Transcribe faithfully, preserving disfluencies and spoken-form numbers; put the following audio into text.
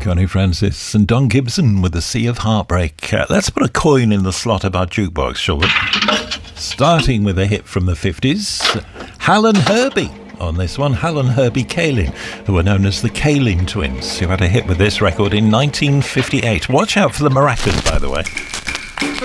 Connie Francis and Don Gibson with The Sea of Heartbreak. Uh, let's put a coin in the slot of our jukebox, shall we? Starting with a hit from the fifties, Hal and Herbie. On this one, Hal and Herbie Kalin, who were known as the Kalin Twins, who had a hit with this record in nineteen fifty-eight. Watch out for the maracas, by the way.